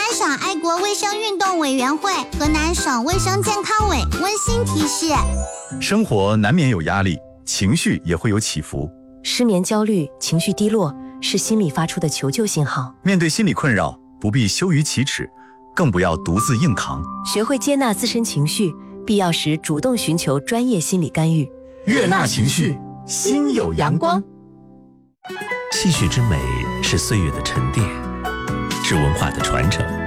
省爱国卫生运动委员会、河南省卫生健康委温馨提示： 生活难免有压力，情绪也会有起伏。 失眠、焦虑、情绪低落是心理发出的求救信号。 面对心理困扰，不必羞于启齿，更不要独自硬扛。 学会接纳自身情绪，必要时主动寻求专业心理干预。 悦纳情绪，心有阳光。 戏曲之美是岁月的沉淀，是文化的传承。